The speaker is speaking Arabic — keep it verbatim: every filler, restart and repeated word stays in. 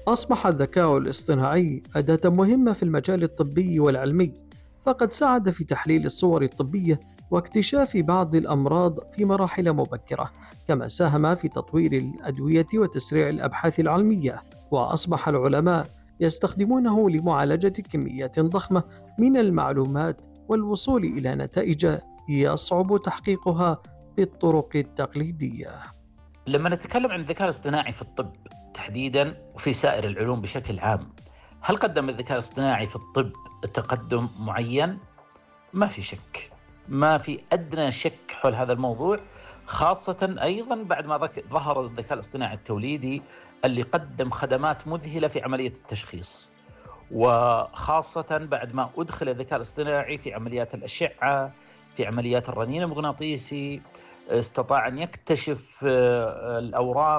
أصبح الذكاء الاصطناعي أداة مهمة في المجال الطبي والعلمي، فقد ساعد في تحليل الصور الطبية واكتشاف بعض الأمراض في مراحل مبكرة، كما ساهم في تطوير الأدوية وتسريع الأبحاث العلمية، وأصبح العلماء يستخدمونه لمعالجة كميات ضخمة من المعلومات والوصول إلى نتائج يصعب تحقيقها بالطرق التقليدية. لما نتكلم عن الذكاء الاصطناعي في الطب تحديدا وفي سائر العلوم بشكل عام، هل قدم الذكاء الاصطناعي في الطب تقدم معين؟ ما في شك، ما في أدنى شك حول هذا الموضوع، خاصة أيضا بعد ما ذك- ظهر الذكاء الاصطناعي التوليدي اللي قدم خدمات مذهلة في عملية التشخيص، وخاصة بعد ما أدخل الذكاء الاصطناعي في عمليات الأشعة، في عمليات الرنين المغناطيسي، استطاع أن يكتشف آه، الأورام